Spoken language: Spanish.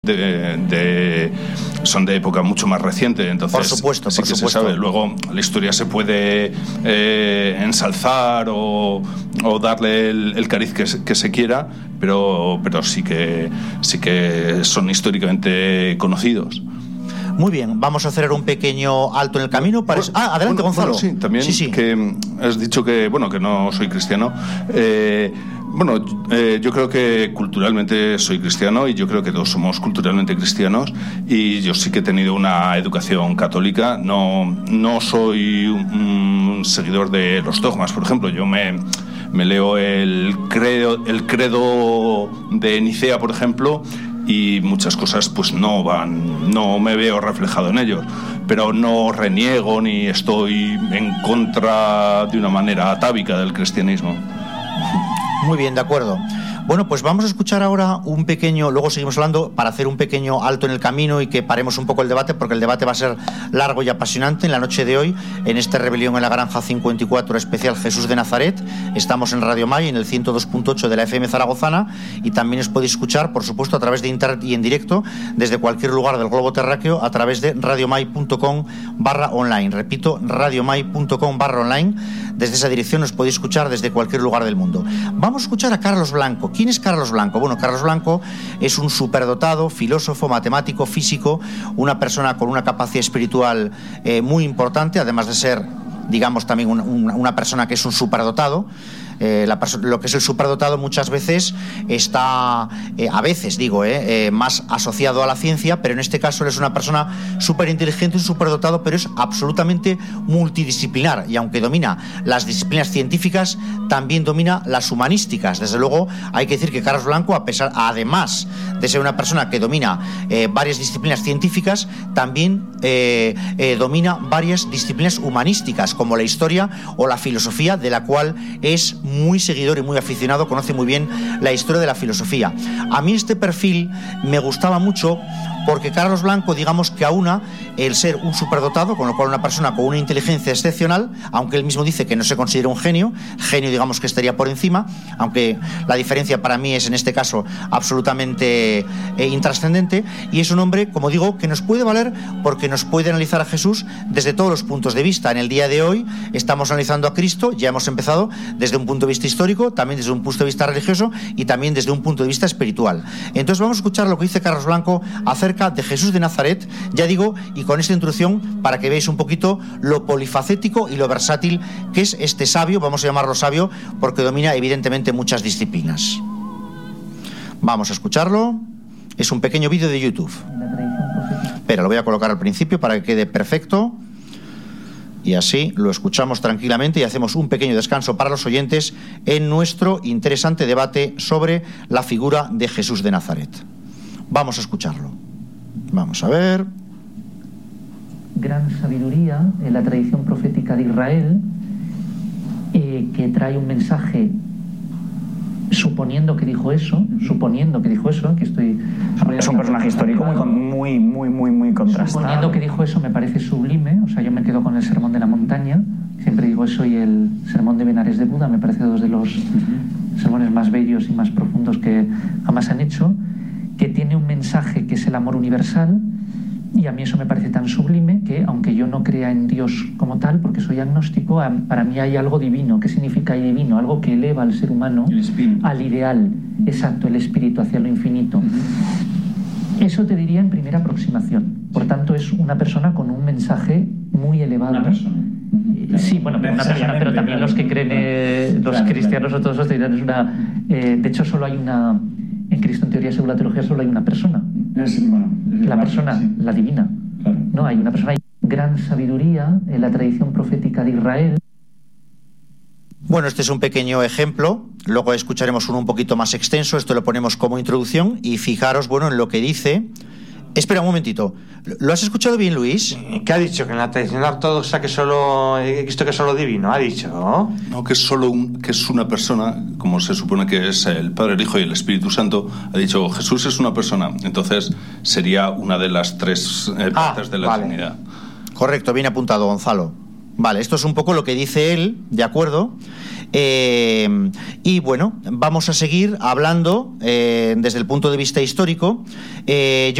son de época mucho más reciente, entonces por supuesto. Se sabe. Luego la historia se puede ensalzar o darle el cariz que se quiera, pero sí que son históricamente conocidos. Muy bien, vamos a hacer un pequeño alto en el camino. Adelante, Gonzalo. Sí, también sí. Que has dicho que no soy cristiano. Yo creo que culturalmente soy cristiano y yo creo que todos somos culturalmente cristianos, y yo sí que he tenido una educación católica. No soy un seguidor de los dogmas, por ejemplo. Yo me leo el credo de Nicea, por ejemplo, y muchas cosas pues no me veo reflejado en ellos, pero no reniego ni estoy en contra de una manera atávica del cristianismo. Muy bien, de acuerdo. Bueno, pues vamos a escuchar ahora un pequeño, luego seguimos hablando, para hacer un pequeño alto en el camino y que paremos un poco el debate, porque el debate va a ser largo y apasionante en la noche de hoy, en este Rebelión en la Granja 54 especial Jesús de Nazaret. Estamos en Radio May, en el 102.8 de la FM zaragozana, y también os podéis escuchar, por supuesto, a través de internet y en directo, desde cualquier lugar del globo terráqueo, a través de radiomay.com/online. Repito, radiomay.com/online. Desde esa dirección os podéis escuchar desde cualquier lugar del mundo. Vamos a escuchar a Carlos Blanco. ¿Quién es Carlos Blanco? Bueno, Carlos Blanco es un superdotado, filósofo, matemático, físico, una persona con una capacidad espiritual muy importante, además de ser, digamos, también una persona que es un superdotado. Lo que es el superdotado muchas veces está, más asociado a la ciencia, pero en este caso él es una persona súper inteligente, un superdotado, pero es absolutamente multidisciplinar, y aunque domina las disciplinas científicas, también domina las humanísticas. Desde luego hay que decir que Carlos Blanco, además de ser una persona que domina varias disciplinas científicas, también domina varias disciplinas humanísticas, como la historia o la filosofía, de la cual es muy seguidor y muy aficionado, conoce muy bien la historia de la filosofía. A mí este perfil me gustaba mucho porque Carlos Blanco, digamos que aúna el ser un superdotado, con lo cual una persona con una inteligencia excepcional, aunque él mismo dice que no se considera un genio, digamos que estaría por encima, aunque la diferencia para mí es en este caso absolutamente intrascendente, y es un hombre, como digo, que nos puede valer porque nos puede analizar a Jesús desde todos los puntos de vista. En el día de hoy estamos analizando a Cristo, ya hemos empezado desde un punto de vista histórico, también desde un punto de vista religioso y también desde un punto de vista espiritual. Entonces vamos a escuchar lo que dice Carlos Blanco acerca de Jesús de Nazaret, ya digo, y con esta introducción para que veáis un poquito lo polifacético y lo versátil que es este sabio, vamos a llamarlo sabio, porque domina evidentemente muchas disciplinas. Vamos a escucharlo. Es un pequeño vídeo de YouTube, pero lo voy a colocar al principio para que quede perfecto, y así lo escuchamos tranquilamente y hacemos un pequeño descanso para los oyentes en nuestro interesante debate sobre la figura de Jesús de Nazaret. Vamos a escucharlo. Vamos a ver. Gran sabiduría en la tradición profética de Israel, que trae un mensaje suponiendo que dijo eso, que estoy... Es un personaje histórico muy contrastado. Suponiendo que dijo eso me parece sublime, o sea, yo me quedo con el Sermón de la Montaña, siempre digo eso, y el Sermón de Benares de Buda me parece dos de los sermones más bellos y más profundos que jamás han hecho, que tiene un mensaje que es el amor universal, y a mí eso me parece tan sublime que, aunque yo no crea en Dios como tal, porque soy agnóstico, para mí hay algo divino. ¿Qué significa divino? Algo que eleva al ser humano al ideal, exacto, el espíritu, hacia lo infinito. Eso te diría en primera aproximación. Por tanto, es una persona con un mensaje muy elevado. Una persona. Sí, bueno, una persona, pero también los que creen, los cristianos o todos los dirán, es una... de hecho, solo hay una... En Cristo, en teoría, según la teología, solo hay una persona. La persona, sí. La divina. Claro. No, hay una persona. Hay gran sabiduría en la tradición profética de Israel. Bueno, este es un pequeño ejemplo. Luego escucharemos uno un poquito más extenso. Esto lo ponemos como introducción. Y fijaros, bueno, en lo que dice... Espera un momentito. ¿Lo has escuchado bien, Luis? ¿Qué ha dicho? Que en la tradición ortodoxa que solo Cristo, que es solo divino, ha dicho, ¿no? No, que es solo que es una persona, como se supone que es el Padre, el Hijo y el Espíritu Santo. Ha dicho Jesús es una persona, entonces sería una de las tres partes de la Trinidad. Correcto, bien apuntado, Gonzalo. Vale, esto es un poco lo que dice él, ¿de acuerdo? Y bueno, vamos a seguir hablando desde el punto de vista histórico. Yo